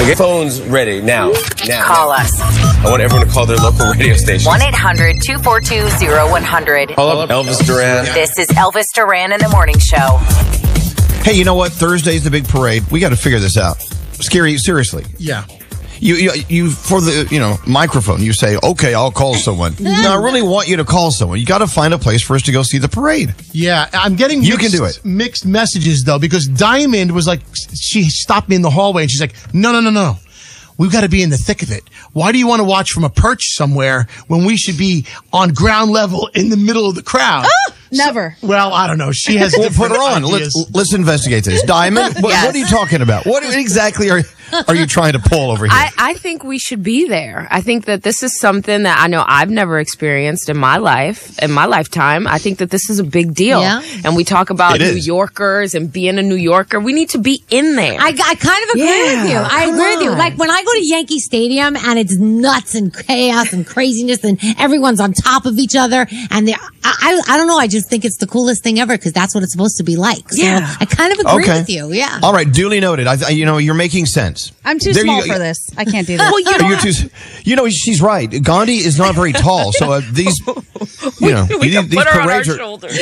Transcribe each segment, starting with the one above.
Okay, phone's ready now. Call us. I want everyone to call their local radio station. 1-800-242-0100. Call up Elvis Duran. This is Elvis Duran in the Morning Show. Hey, you know what? Thursday's the big parade. We got to figure this out. Scary, seriously. Yeah. You for the microphone, you say, okay, I'll call someone. No, I really want you to call someone. You got to find a place for us to go see the parade. Yeah, I'm getting mixed messages, though, because Diamond was like, she stopped me in the hallway, and she's like, no. We've got to be in the thick of it. Why do you want to watch from a perch somewhere when we should be on ground level in the middle of the crowd? Never. Well, I don't know. She has We'll put her on. Let's investigate this. Diamond, what are you talking about? What exactly are you trying to pull over here? I think we should be there. I think that this is something that I know I've never experienced in my lifetime. I think that this is a big deal. Yeah. And we talk about New Yorkers and being a New Yorker. We need to be in there. I kind of agree with you. I agree with you. Like when I go to Yankee Stadium and it's nuts and chaos and craziness and everyone's on top of each other and I don't know. I just think it's the coolest thing ever because that's what it's supposed to be like. So I kind of agree with you. Yeah. All right. Duly noted. You're making sense. I'm too small for this. I can't do that. Well, she's right. Gandhi is not very tall. So these these put her on our parades are shoulders.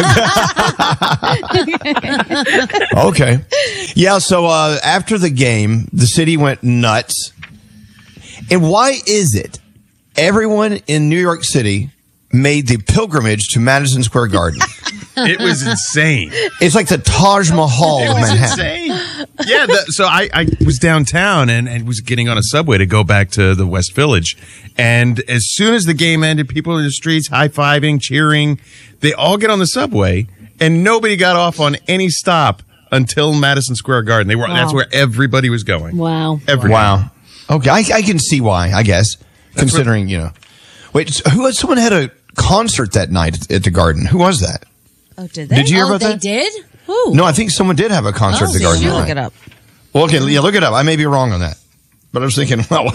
Okay. Yeah. So after the game, the city went nuts. And why is it everyone in New York City made the pilgrimage to Madison Square Garden? It was insane. It's like the Taj Mahal of Manhattan. Insane. Yeah, so I was downtown and was getting on a subway to go back to the West Village. And as soon as the game ended, people in the streets high-fiving, cheering. They all get on the subway, and nobody got off on any stop until Madison Square Garden. That's where everybody was going. Wow. Wow. Okay, I can see why, I guess, considering, Wait, someone had a concert that night at the Garden. Who was that? Oh, did they? Did you hear about that? They did? Who? No, I think someone did have a concert at the Garden. You look it up. Well, okay, yeah, look it up. I may be wrong on that. But I was thinking, well,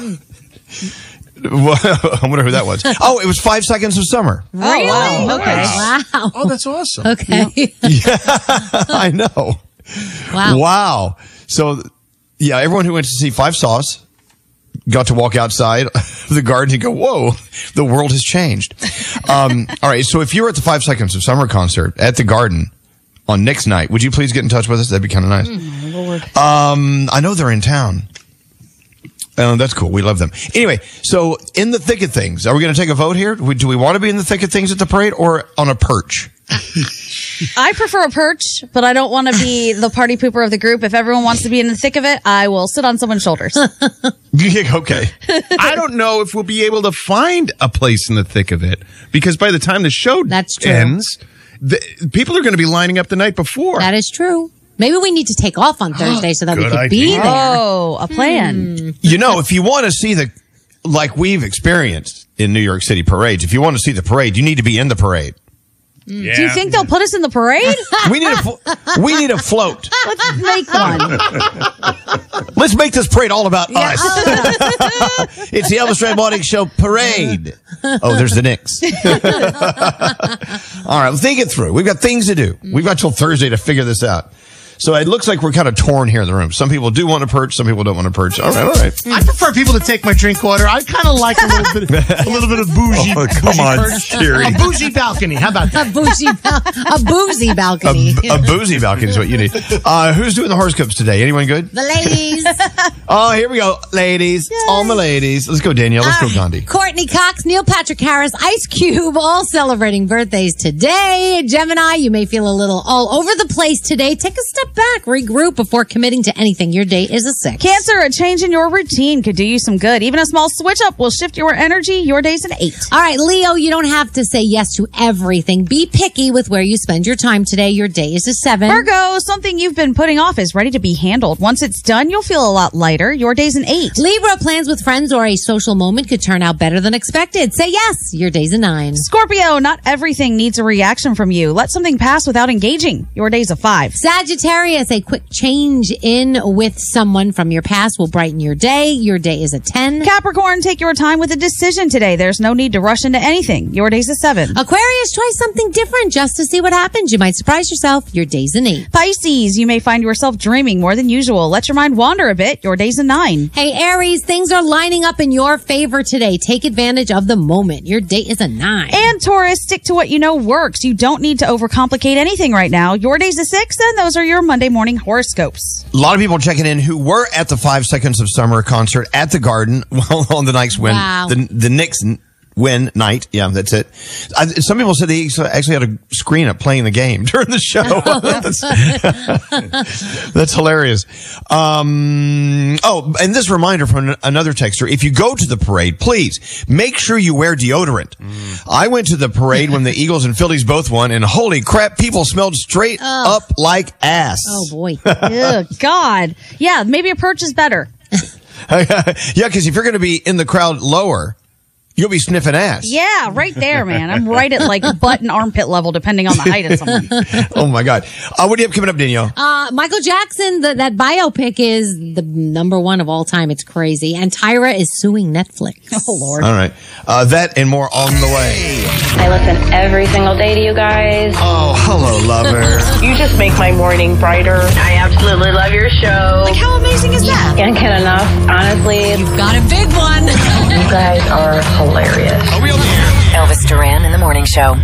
I wonder who that was. Oh, it was 5 Seconds of Summer. Really? Oh, wow. Okay. Wow. Oh, that's awesome. Okay. Yeah, I know. Wow. So, yeah, everyone who went to see Five Sauce got to walk outside the Garden and go, whoa, the world has changed. All right. So if you were at the 5 Seconds of Summer concert at the Garden on Nick's night, would you please get in touch with us? That'd be kind of nice. Lord. I know they're in town. That's cool. We love them. Anyway, so in the thick of things, are we going to take a vote here? Do we want to be in the thick of things at the parade or on a perch? I prefer a perch, but I don't want to be the party pooper of the group. If everyone wants to be in the thick of it, I will sit on someone's shoulders. Okay. I don't know if we'll be able to find a place in the thick of it because by the time the show ends, people are going to be lining up the night before. That is true. Maybe we need to take off on Thursday so that we can be there. Oh, a plan. If you want to see like we've experienced in New York City parades, if you want to see the parade, you need to be in the parade. Yeah. Do you think they'll put us in the parade? We need a float. Let's make one. Let's make this parade all about us. It's the Elvis Duran Morning Show parade. Oh, there's the Knicks. All right, think it through. We've got things to do. We've got till Thursday to figure this out. So it looks like we're kind of torn here in the room. Some people do want to perch. Some people don't want to perch. All right. I prefer people to take my drink order. I kind of like a little bit of bougie. Oh, come on, Sherry. A bougie balcony. How about that? A boozy balcony. A boozy balcony is what you need. Who's doing the horoscopes today? Anyone good? The ladies. Oh, here we go. Ladies. Yay. All my ladies. Let's go, Danielle. Let's go, Gandhi. Courtney Cox, Neil Patrick Harris, Ice Cube, all celebrating birthdays today. Gemini, you may feel a little all over the place today. Take a step back, regroup before committing to anything. Your day is a 6. Cancer, a change in your routine could do you some good. Even a small switch up will shift your energy. Your day's an 8. All right, Leo, you don't have to say yes to everything. Be picky with where you spend your time today. Your day is a 7. Virgo, something you've been putting off is ready to be handled. Once it's done, you'll feel a lot lighter. Your day's an 8. Libra, plans with friends or a social moment could turn out better than expected. Say yes. Your day's a 9. Scorpio, not everything needs a reaction from you. Let something pass without engaging. Your day's a 5. Sagittarius, Aquarius, a quick change in with someone from your past will brighten your day. Your day is a 10. Capricorn, take your time with a decision today. There's no need to rush into anything. Your day's a 7. Aquarius, try something different just to see what happens. You might surprise yourself. Your day's an 8. Pisces, you may find yourself dreaming more than usual. Let your mind wander a bit. Your day's a 9. Hey, Aries, things are lining up in your favor today. Take advantage of the moment. Your day is a 9. And Taurus, stick to what you know works. You don't need to overcomplicate anything right now. Your day's a 6, and those are your Monday morning horoscopes. A lot of people checking in who were at the 5 Seconds of Summer concert at the Garden on the Knicks win. Wow. The Knicks win night. Yeah, that's it. Some people said they actually had a screen up playing the game during the show. That's hilarious. And this reminder from another texter. If you go to the parade, please make sure you wear deodorant. I went to the parade when the Eagles and Phillies both won, and holy crap, people smelled straight up like ass. Oh, boy. Ugh, God. Yeah, maybe a perch is better. Yeah, because if you're going to be in the crowd lower, you'll be sniffing ass. Yeah, right there, man. I'm right at like butt and armpit level, depending on the height of someone. Oh, my God. What do you have coming up, Danielle? Michael Jackson, that biopic is the number 1 of all time. It's crazy. And Tyra is suing Netflix. Oh, Lord. All right. That and more on the way. I listen every single day to you guys. Oh, hello, lover. You just make my morning brighter. I absolutely love your show. Like, how amazing is that? Can't get enough, honestly. You've got a big one. You guys are hilarious. Are we on the air? Elvis Duran in the Morning Show.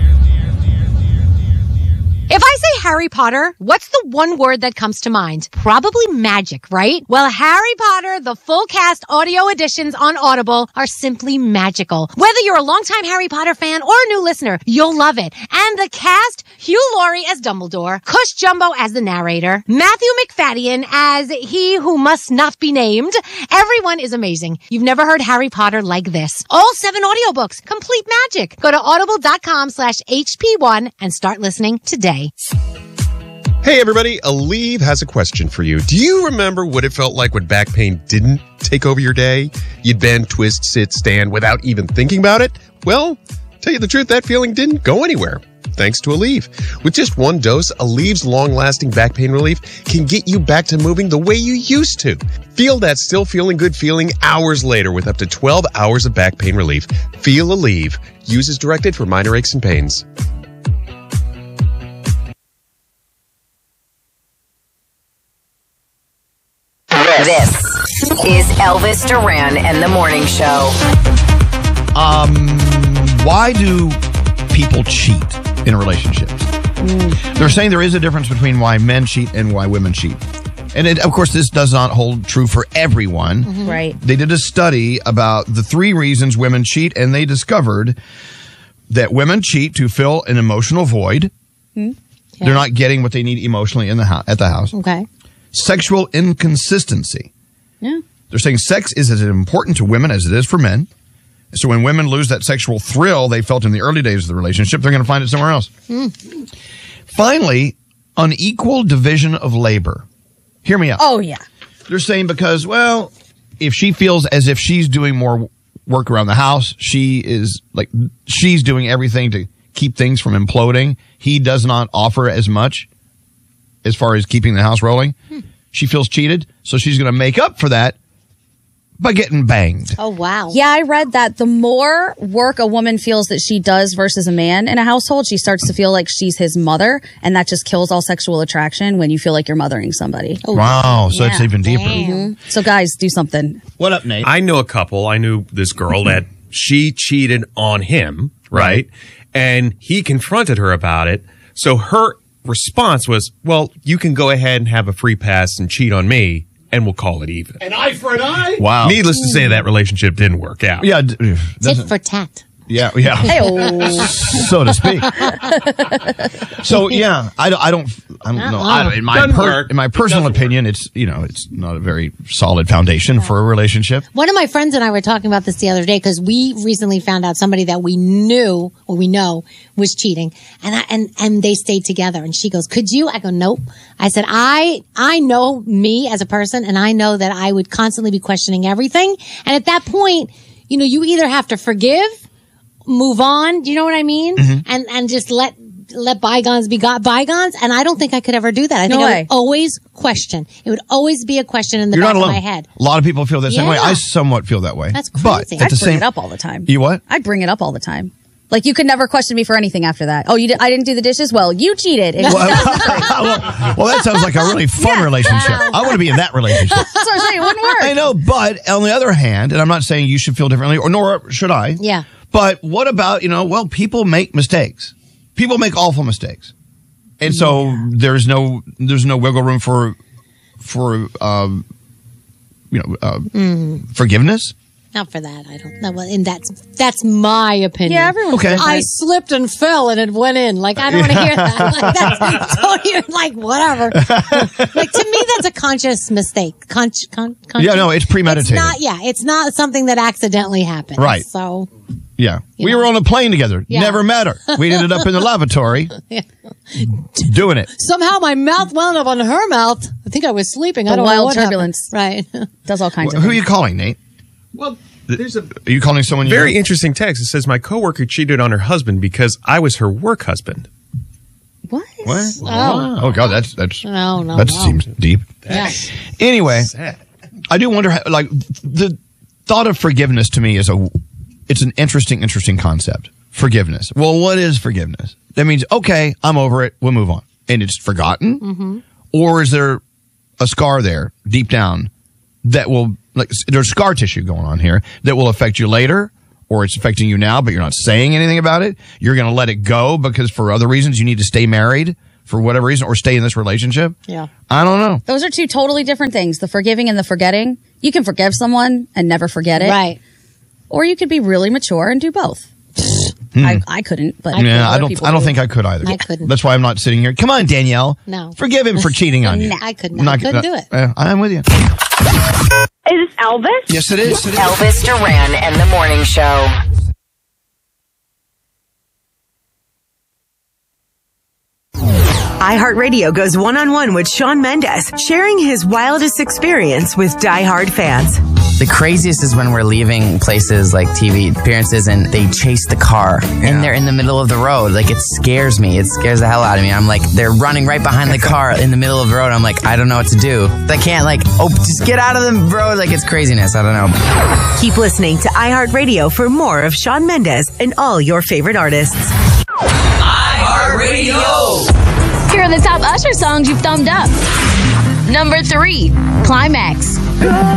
If I say Harry Potter, what's the one word that comes to mind? Probably magic, right? Well, Harry Potter, the full cast audio editions on Audible are simply magical. Whether you're a longtime Harry Potter fan or a new listener, you'll love it. And the cast, Hugh Laurie as Dumbledore, Cush Jumbo as the narrator, Matthew McFadden as he who must not be named. Everyone is amazing. You've never heard Harry Potter like this. All 7 audiobooks, complete magic. Go to audible.com/HP1 and start listening today. Hey everybody, Aleve has a question for you. Do you remember what it felt like when back pain didn't take over your day? You'd bend, twist, sit, stand without even thinking about it? Well, tell you the truth, that feeling didn't go anywhere. Thanks to Aleve. With just 1 dose, Aleve's long-lasting back pain relief can get you back to moving the way you used to. Feel that still feeling good feeling hours later with up to 12 hours of back pain relief. Feel Aleve. Use as directed for minor aches and pains. This is Elvis Duran and the Morning Show. Why do people cheat in relationships? They're saying there is a difference between why men cheat and why women cheat. And of course, this does not hold true for everyone. Mm-hmm. Right. They did a study about the 3 reasons women cheat, and they discovered that women cheat to fill an emotional void. Okay. They're not getting what they need emotionally in at the house. Okay. Sexual inconsistency. Yeah. They're saying sex is as important to women as it is for men. So when women lose that sexual thrill they felt in the early days of the relationship, they're going to find it somewhere else. Finally, unequal division of labor. Hear me out. Oh, yeah. They're saying because, well, if she feels as if she's doing more work around the house, she's doing everything to keep things from imploding. He does not offer as much as far as keeping the house rolling. She feels cheated, so she's going to make up for that by getting banged. Oh, wow. Yeah, I read that the more work a woman feels that she does versus a man in a household, she starts to feel like she's his mother, and that just kills all sexual attraction when you feel like you're mothering somebody. Oh, wow, so it's even deeper. Mm-hmm. So guys, do something. What up, Nate? I know a couple. I knew this girl that she cheated on him, right? And he confronted her about it. So her response was, well, you can go ahead and have a free pass and cheat on me, and we'll call it even. An eye for an eye? Wow. Needless to say, that relationship didn't work out. Yeah. Tit for tat. Yeah. Hey-oh. So to speak. So yeah, I don't know. In my personal opinion, it's not a very solid foundation for a relationship. One of my friends and I were talking about this the other day because we recently found out somebody that we knew or we know was cheating, and they stayed together. And she goes, "Could you?" I go, "Nope." I said, "I know me as a person, and I know that I would constantly be questioning everything. And at that point, you either have to forgive, move on. Do you know what I mean? Mm-hmm. And just let let bygones be bygones. And I don't think I could ever do that. I think I would always question. It would always be a question in the back of my head. A lot of people feel the same way. I somewhat feel that way. That's crazy. But I bring it up all the time. You what? I bring it up all the time. Like, you could never question me for anything after that. Oh, I didn't do the dishes? Well, you cheated. Well, that sounds like a really fun relationship. I want to be in that relationship. That's what I'm saying. It wouldn't work. I know, but on the other hand, and I'm not saying you should feel differently, or nor should I. Yeah. But what about, people make mistakes. People make awful mistakes. And so there's no wiggle room for forgiveness. Not for that. I don't know. And that's my opinion. Yeah, everyone. Okay. I slipped and fell and it went in. Like, I don't want to hear that. Like, that's totally, like, whatever. Like, to me, that's a conscious mistake. Yeah, no, it's premeditated. It's not something that accidentally happened. Right. So. Yeah. We were on a plane together. Yeah. Never met her. We ended up in the lavatory doing it. Somehow my mouth wound up on her mouth. I think I was sleeping. I don't know wild what turbulence. Happened. Right. Does all kinds of Who things. are you calling, Nate? Well, are you calling someone? Very interesting text. It says, my coworker cheated on her husband because I was her work husband. What? Oh God, that's no. Seems deep. Yeah. Anyway, I do wonder, like, the thought of forgiveness to me is it's an interesting concept. Forgiveness. Well, what is forgiveness? That means, okay, I'm over it. We'll move on. And it's forgotten? Mm-hmm. Or is there a scar there deep down that will, like, there's scar tissue going on here that will affect you later, or it's affecting you now, but you're not saying anything about it? You're going to let it go because for other reasons you need to stay married for whatever reason, or stay in this relationship? Yeah. I don't know. Those are two totally different things. The forgiving and the forgetting. You can forgive someone and never forget it. Right. Or you could be really mature and do both. I couldn't, but I don't think I could either. I couldn't. That's why I'm not sitting here. Come on, Danielle. No. Forgive him for cheating on you. No, I couldn't. I couldn't do it. I'm with you. Is this Elvis? Yes, it is. Elvis Duran and the Morning Show. iHeartRadio goes one-on-one with Shawn Mendes, sharing his wildest experience with diehard fans. The craziest is when we're leaving places like TV appearances and they chase the car and they're in the middle of the road. Like, it scares me. It scares the hell out of me. I'm like, they're running right behind the car in the middle of the road. I'm like, I don't know what to do. I can't, like, just get out of the road. Like, it's craziness. I don't know. Keep listening to iHeartRadio for more of Shawn Mendes and all your favorite artists. iHeartRadio. Here are the top Usher songs you've thumbed up. Number 3, Climax.